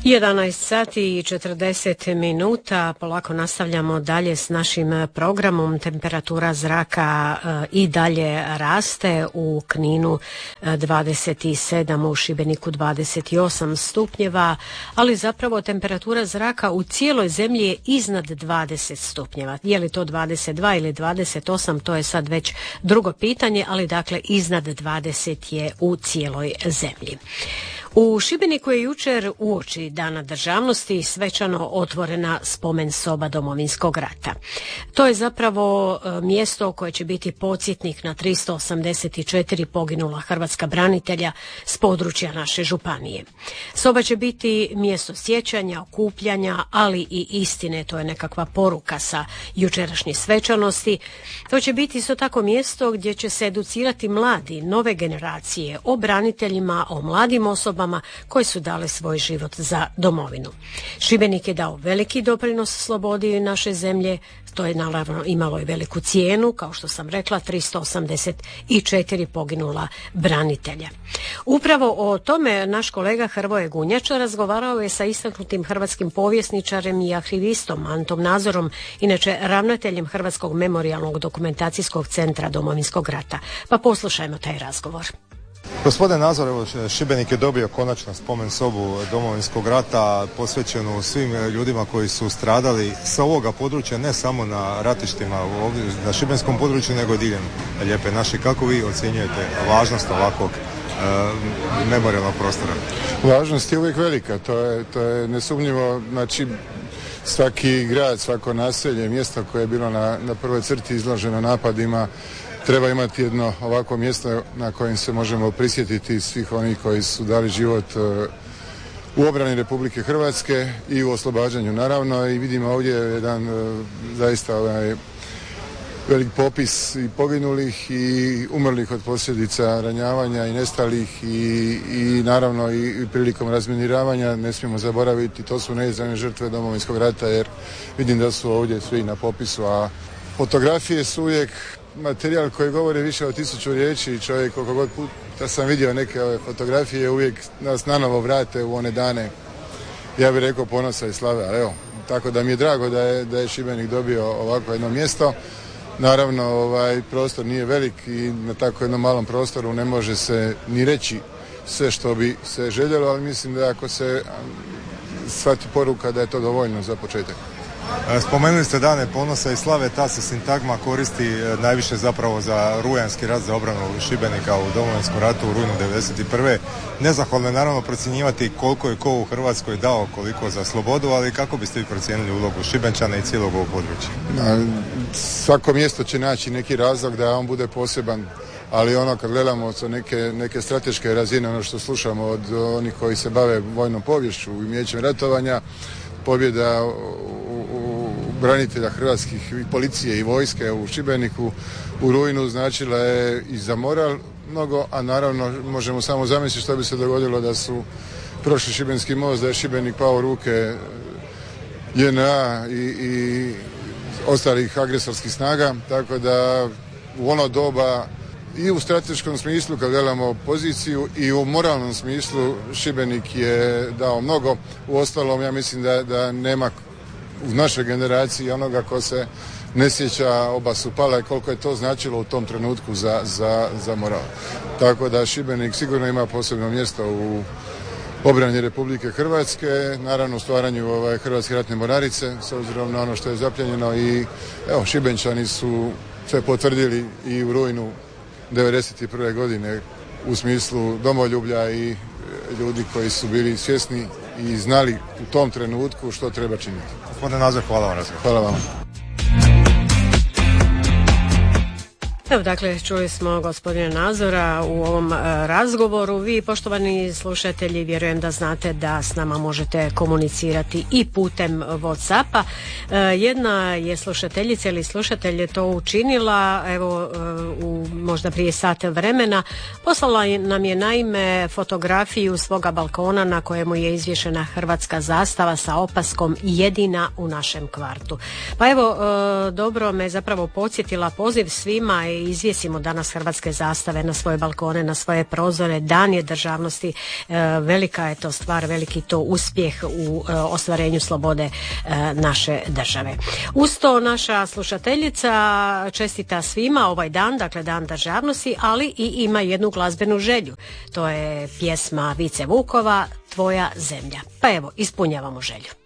11 sati i 40 minuta, polako nastavljamo dalje s našim programom. Temperatura zraka i dalje raste, u Kninu 27, u Šibeniku 28 stupnjeva, ali zapravo temperatura zraka u cijeloj zemlji je iznad 20 stupnjeva. Je li to 22 ili 28, to je sad već drugo pitanje, ali dakle iznad 20 je u cijeloj zemlji. U Šibeniku je jučer uoči Dana državnosti svečano otvorena spomen soba Domovinskog rata. To je zapravo mjesto koje će biti podsjetnik na 384 poginula hrvatska branitelja s područja naše županije. Soba će biti mjesto sjećanja, okupljanja, ali i istine, to je nekakva poruka sa jučerašnje svečanosti. To će biti isto tako mjesto gdje će se educirati mladi, nove generacije o braniteljima, o mladim osobama koji su dali svoj život za domovinu. Šibenik je dao veliki doprinos slobodi naše zemlje, to je naravno imalo i veliku cijenu, kao što sam rekla, 384 poginula branitelja. Upravo o tome naš kolega Hrvoje Gunjača razgovarao je sa istaknutim hrvatskim povjesničarem i arhivistom Antom Nazorom, inače ravnateljem Hrvatskog memorijalnog dokumentacijskog centra Domovinskog rata. Pa poslušajmo taj razgovor. Gospodine Nazor, evo, Šibenik je dobio konačno spomen sobu Domovinskog rata posvećenu svim ljudima koji su stradali sa ovoga područja, ne samo na ratištima ovdje na šibenskom području, nego diljem Lijepe naše. Kako vi ocjenjujete važnost ovakvog memorijalnog prostora? Važnost je uvijek velika, to je nesumnjivo. Znači, svaki grad, svako naselje, mjesto koje je bilo na prvoj crti izloženo napadima, treba imati jedno ovako mjesto na kojem se možemo prisjetiti svih onih koji su dali život u obrani Republike Hrvatske i u oslobađanju naravno. I vidimo ovdje jedan zaista velik popis i poginulih i umrlih od posljedica ranjavanja i nestalih i naravno i prilikom razminiravanja ne smijemo zaboraviti, to su neizravne žrtve Domovinskog rata, jer vidim da su ovdje svi na popisu, a fotografije su uvijek materijal koji govori više od 1000 riječi i čovjek koliko god puta sam vidio neke ove fotografije uvijek nas nanovo vrate u one dane, ja bih rekao, ponosa i slave. Ali evo, tako da mi je drago da je Šibenik dobio ovako jedno mjesto. Naravno, prostor nije velik i na tako jednom malom prostoru ne može se ni reći sve što bi se željelo, ali mislim da ako se shvati poruka da je to dovoljno za početak. Spomenuli ste dane ponosa i slave, ta se sintagma koristi najviše zapravo za rujanski rat, za obranu Šibenika u Domovinskom ratu u rujnu 1991. Nezahvalno je naravno procjenjivati koliko je ko u Hrvatskoj dao koliko za slobodu, ali kako biste vi procijenili ulogu Šibenčana i cijelog ovog područja? Svako mjesto će naći neki razlog da on bude poseban, ali ono kad gledamo sa neke strateške razine, ono što slušamo od onih koji se bave vojnom poviješću i umijećem ratovanja, pobjeda branitelja hrvatskih i policije i vojske u Šibeniku u rujnu značila je i za moral mnogo, a naravno možemo samo zamisliti što bi se dogodilo da su prošli Šibenski most, da je Šibenik pao u ruke JNA i ostalih agresorskih snaga, tako da u ono doba i u strateškom smislu kad gledamo poziciju i u moralnom smislu Šibenik je dao mnogo. Uostalom ja mislim da nema u našoj generaciji onoga ko se ne sjeća oba su pala i koliko je to značilo u tom trenutku za moral. Tako da Šibenik sigurno ima posebno mjesto u obrani Republike Hrvatske, naravno u stvaranju Hrvatske ratne mornarice s obzirom na ono što je zapljenjeno i evo Šibenčani su sve potvrdili i u rujnu 1991. godine u smislu domoljublja i ljudi koji su bili svjesni i znali u tom trenutku što treba činiti. Gospodine Nazor, hvala vam. Hvala vam. Evo, dakle, čuli smo gospodina Nazora u ovom razgovoru. Vi, poštovani slušatelji, vjerujem da znate da s nama možete komunicirati i putem WhatsAppa. Jedna je slušateljica ili slušatelj je to učinila, evo, možda prije sat vremena. Poslala nam je naime fotografiju svoga balkona na kojemu je izvješena hrvatska zastava sa opaskom jedina u našem kvartu. Pa evo, dobro me zapravo podsjetila, poziv svima izvjesimo danas hrvatske zastave na svoje balkone, na svoje prozore. Dan je državnosti, velika je to stvar, veliki to uspjeh u ostvarenju slobode naše države. Uz to naša slušateljica čestita svima ovaj dan, dakle Dan državnosti, ali i ima jednu glazbenu želju. To je pjesma Vice Vukova, Tvoja zemlja. Pa evo, ispunjavamo želju.